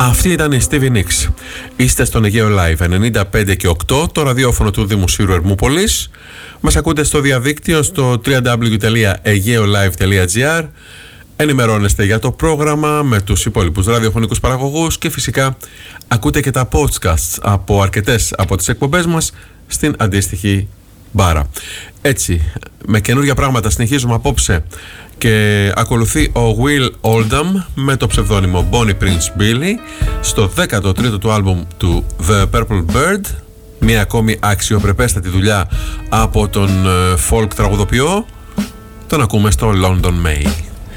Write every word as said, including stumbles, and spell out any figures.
Αυτή ήταν η Stevie Nicks. Είστε στον Αιγαίο Live ενενήντα πέντε και οκτώ, το ραδιόφωνο του Δημοσίου Ερμούπολης. Μας ακούτε στο διαδίκτυο στο double-u double-u double-u τελεία aegeolive τελεία gr. Ενημερώνεστε για το πρόγραμμα με τους υπόλοιπους ραδιοφωνικούς παραγωγούς και φυσικά ακούτε και τα podcasts από αρκετές από τις εκπομπές μας στην αντίστοιχη μπάρα. Έτσι, με καινούργια πράγματα συνεχίζουμε απόψε και ακολουθεί ο Will Oldham με το ψευδόνυμο Bonnie Prince Billy στο δέκατο τρίτο του άλμπουμ του The Purple Bird. Μια ακόμη αξιοπρεπέστατη δουλειά από τον folk τραγουδοποιό. Τον ακούμε στο London Mail.